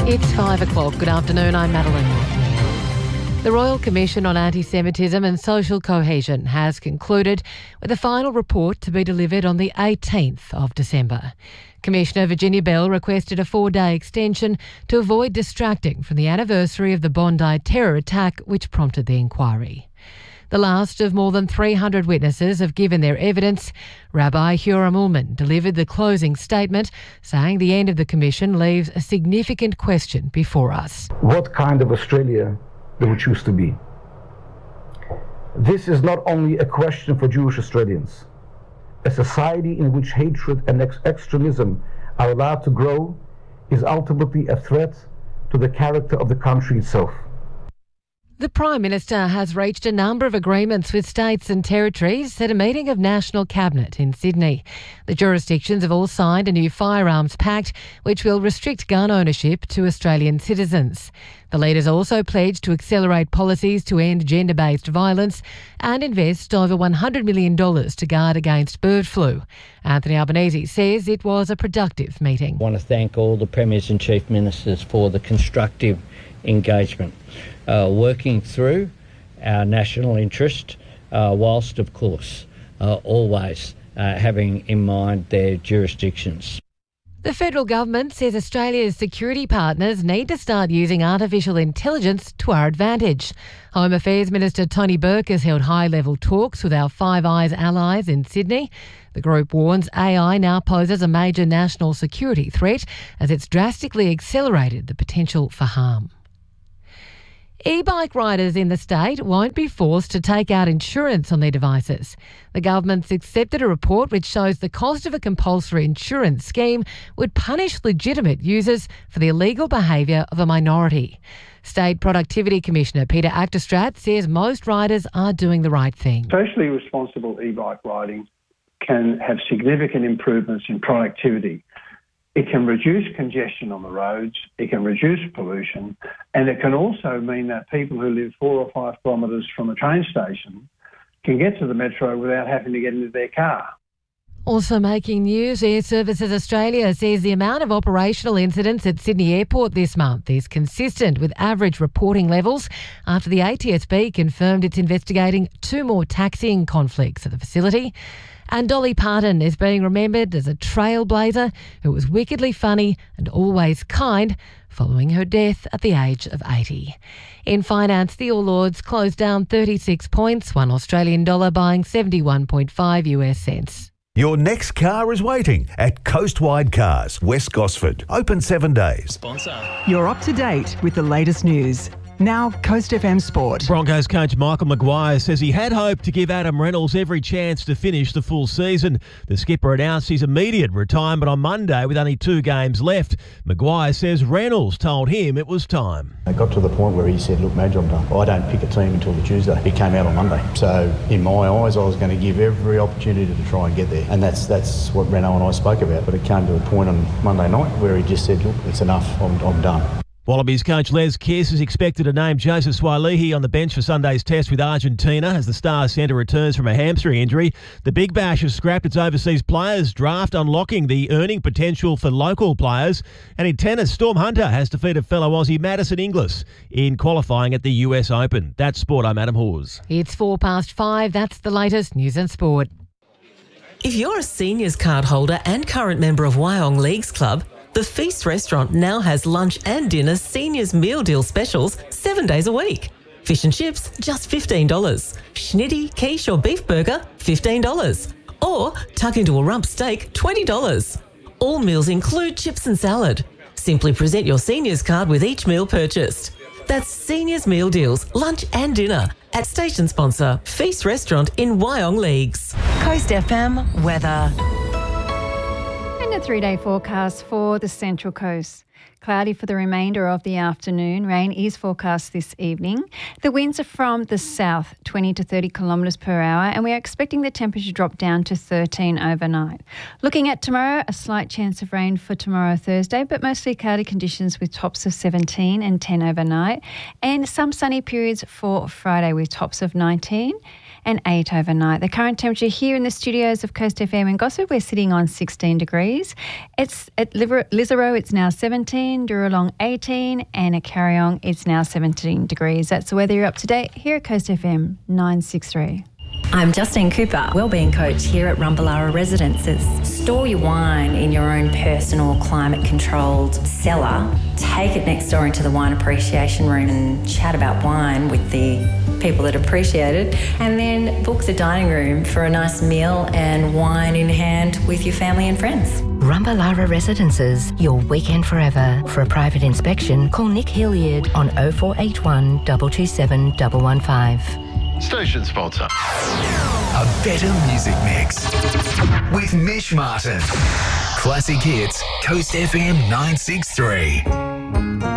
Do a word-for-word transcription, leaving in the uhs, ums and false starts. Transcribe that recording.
It's five o'clock. Good afternoon, I'm Madeline McNeil. The Royal Commission on Anti-Semitism and Social Cohesion has concluded with a final report to be delivered on the eighteenth of December. Commissioner Virginia Bell requested a four-day extension to avoid distracting from the anniversary of the Bondi terror attack which prompted the inquiry. The last of more than three hundred witnesses have given their evidence. Rabbi Huram Ullman delivered the closing statement, saying the end of the commission leaves a significant question before us. What kind of Australia do we choose to be? This is not only a question for Jewish Australians. A society in which hatred and ex- extremism are allowed to grow is ultimately a threat to the character of the country itself. The Prime Minister has reached a number of agreements with states and territories at a meeting of National Cabinet in Sydney. The jurisdictions have all signed a new firearms pact which will restrict gun ownership to Australian citizens. The leaders also pledged to accelerate policies to end gender-based violence and invest over one hundred million dollars to guard against bird flu. Anthony Albanese says it was a productive meeting. I want to thank all the Premiers and Chief Ministers for the constructive engagement, uh, working through our national interest, uh, whilst, of course, uh, always uh, having in mind their jurisdictions. The federal government says Australia's security partners need to start using artificial intelligence to our advantage. Home Affairs Minister Tony Burke has held high-level talks with our Five Eyes allies in Sydney. The group warns A I now poses a major national security threat as it's drastically accelerated the potential for harm. E-bike riders in the state won't be forced to take out insurance on their devices. The government's accepted a report which shows the cost of a compulsory insurance scheme would punish legitimate users for the illegal behaviour of a minority. State Productivity Commissioner Peter Achterstradt says most riders are doing the right thing. Socially responsible e-bike riding can have significant improvements in productivity. It can reduce congestion on the roads, it can reduce pollution, and it can also mean that people who live four or five kilometres from a train station can get to the metro without having to get into their car. Also making news, Air Services Australia says the amount of operational incidents at Sydney Airport this month is consistent with average reporting levels after the A T S B confirmed it's investigating two more taxiing conflicts at the facility. And Dolly Parton is being remembered as a trailblazer who was wickedly funny and always kind following her death at the age of eighty. In finance, the All Ords closed down thirty-six points, one Australian dollar buying seventy-one point five U S cents. Your next car is waiting at Coastwide Cars, West Gosford. Open seven days. Sponsor. You're up to date with the latest news. Now, Coast F M Sport. Broncos coach Michael Maguire says he had hoped to give Adam Reynolds every chance to finish the full season. The skipper announced his immediate retirement on Monday with only two games left. Maguire says Reynolds told him it was time. It got to the point where he said, look, Madge, I'm done. I don't pick a team until the Tuesday. He came out on Monday. So, in my eyes, I was going to give every opportunity to try and get there. And that's that's what Renault and I spoke about. But it came to a point on Monday night where he just said, look, it's enough. I'm, I'm done. Wallabies coach Les Kiss is expected to name Joseph Swalihi on the bench for Sunday's test with Argentina as the Stars centre returns from a hamstring injury. The Big Bash has scrapped its overseas players draft, unlocking the earning potential for local players. And in tennis, Storm Hunter has defeated fellow Aussie Madison Inglis in qualifying at the U S Open. That's sport. I'm Adam Hawes. It's four past five. That's the latest news and sport. If you're a seniors card holder and current member of Wyong Leagues Club, the Feast restaurant now has lunch and dinner seniors meal deal specials seven days a week. Fish and chips, just fifteen dollars. Schnitty, quiche or beef burger, fifteen dollars. Or tuck into a rump steak, twenty dollars. All meals include chips and salad. Simply present your seniors card with each meal purchased. That's seniors meal deals, lunch and dinner at station sponsor Feast Restaurant in Wyong Leagues. Coast F M weather. A three-day forecast for the Central Coast. Cloudy for the remainder of the afternoon. Rain is forecast this evening. The winds are from the south, twenty to thirty kilometres per hour, and we are expecting the temperature to drop down to thirteen overnight. Looking at tomorrow, a slight chance of rain for tomorrow, Thursday, but mostly cloudy conditions with tops of seventeen and ten overnight, and some sunny periods for Friday with tops of nineteen. and eight overnight. The current temperature here in the studios of Coast F M in Gosford, we're sitting on sixteen degrees. It's at Lisero, it's now seventeen, Duralong eighteen, and at Carryong, it's now seventeen degrees. That's the weather you're up to date here at Coast F M nine sixty-three. I'm Justine Cooper, Wellbeing Coach here at Rumballara Residences. Store your wine in your own personal climate-controlled cellar. Take it next door into the wine appreciation room and chat about wine with the people that appreciate it. And then book the dining room for a nice meal and wine in hand with your family and friends. Rumballara Residences, your weekend forever. For a private inspection, call Nick Hilliard on oh four eight one, two two seven, one one five. Station sponsor. A better music mix with Mish Martin. Classic hits, Coast F M nine sixty-three.